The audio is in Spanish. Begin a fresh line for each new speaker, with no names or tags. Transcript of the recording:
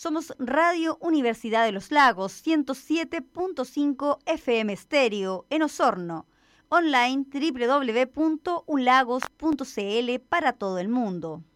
Somos Radio Universidad de los Lagos, 107.5 FM estéreo en Osorno. Online www.ulagos.cl para todo el mundo.